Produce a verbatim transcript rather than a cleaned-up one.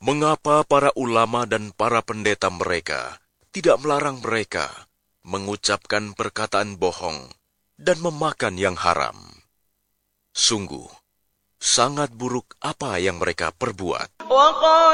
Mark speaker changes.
Speaker 1: Mengapa para ulama dan para pendeta mereka tidak melarang mereka mengucapkan perkataan bohong dan memakan yang haram? Sungguh, sangat buruk apa yang mereka perbuat.